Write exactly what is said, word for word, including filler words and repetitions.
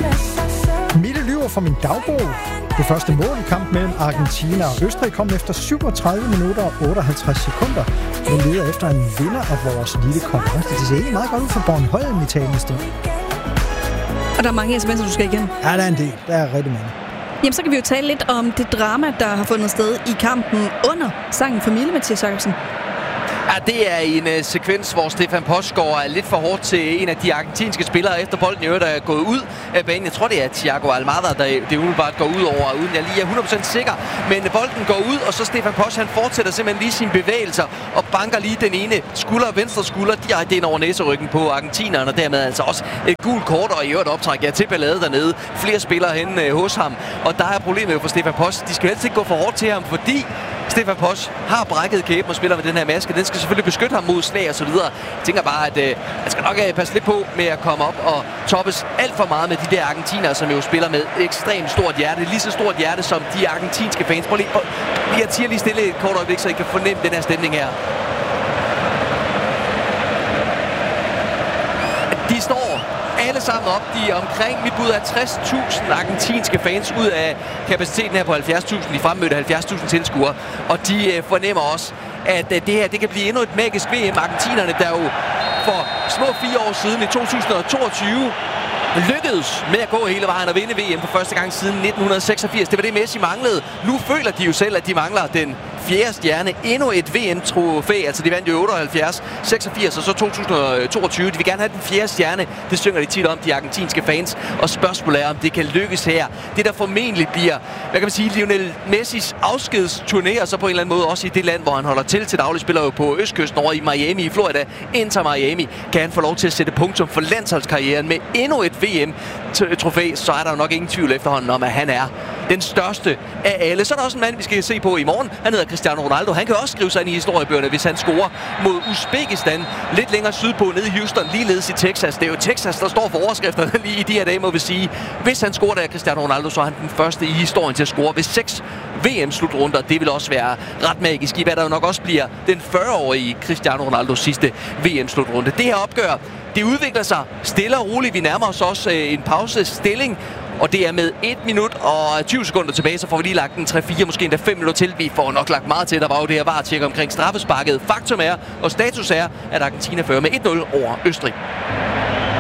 Mille lyver fra min dagbog. Det første mål i kampen mellem Argentina og Østrig kom efter syvogtredive minutter og otteoghalvtreds sekunder. Vi leder efter en vinder af vores lille konkurrence. Det ser ikke meget godt ud for Bornholm i talende stund. Og der er mange sms'er, du skal igen. Ja, der er en del. Der er rigtig mange. Jamen, så kan vi jo tale lidt om det drama, der har fundet sted i kampen under sangen for Mille, Mathias Jacobsen. Ja, det er en uh, sekvens, hvor Stefan Posch går lidt for hårdt til en af de argentinske spillere, efter bolden i øvrigt er gået ud af banen. Jeg tror, det er Thiago Almada, der det umiddelbart går ud over, uden jeg lige er hundrede procent sikker. Men bolden går ud, og så Stefan Posch, han fortsætter simpelthen lige sine bevægelser og banker lige den ene skulder, venstre skulder, direkte ind over næseryggen på argentineren, og dermed altså også et gult kort, og i øvrigt optræk ja, til ballade dernede. Flere spillere hen uh, hos ham, og der er problemet jo for Stefan Posch. De skal helst ikke gå for hårdt til ham, fordi Stefan Posch har brækket kæben og spiller med den her maske. Den skal selvfølgelig beskytte ham mod slag og så videre. Jeg tænker bare, at øh, han skal nok øh, passe lidt på med at komme op og toppes alt for meget med de der argentinere, som jo spiller med ekstremt stort hjerte. Lige så stort hjerte som de argentinske fans. Prøv lige, prøv, lige at lige stille et kort øjeblik, så I kan fornemme den her stemning her. De står alle sammen op. De er omkring mit bud af tres tusind argentinske fans ud af kapaciteten her på halvfjerds tusind. De fremmødte halvfjerds tusind tilskuere. Og de øh, fornemmer også, at øh, det her det kan blive endnu et magisk V M. Argentinerne, der jo for små fire år siden i to tusind og toogtyve lykkedes med at gå hele vejen og vinde V M for første gang siden nitten seksogfirs. Det var det, Messi manglede. Nu føler de jo selv, at de mangler den fjerde stjerne. Endnu et V M-trofæ. Altså, de vandt jo otteoghalvfjerds, seksogfirs og så to tusind og toogtyve. De vil gerne have den fjerde stjerne. Det synger de tit om, de argentinske fans. Og spørgsmålet er, om det kan lykkes her. Det, der formentlig bliver, hvad kan man sige, Lionel Messis afskedsturné, og så på en eller anden måde også i det land, hvor han holder til til daglig, spiller jo på østkysten over i Miami, i Florida. Inter Miami kan han få lov til at sætte punktum for landsholdskarrieren med endnu et V M-trofæ, så er der jo nok ingen tvivl efterhånden om, at han er den største af alle. Så er der også en mand, vi skal se på i morgen. Han hedder Cristiano Ronaldo. Han kan også skrive sig ind i historiebøgerne, hvis han scorer mod Uzbekistan lidt længere sydpå, nede i Houston, ligeledes i Texas. Det er jo Texas, der står for overskrifterne lige i de her dage, må vi sige. Hvis han scorer der, Cristiano Ronaldo, så er han den første i historien til at score ved seks V M-slutrunder. Det vil også være ret magisk, i hvad der jo nok også bliver den fyrre-årige Cristiano Ronaldos sidste V M-slutrunde. Det her opgør, det udvikler sig stille og roligt. Vi nærmer os også øh, en pausestilling, og det er med et minut og tyve sekunder tilbage, så får vi lige lagt en tre fire, måske endda fem minutter til. Vi får nok lagt meget til. Der var jo det her VAR-tjek omkring straffesparket. Faktum er, og status er, at Argentina fører med et nul over Østrig.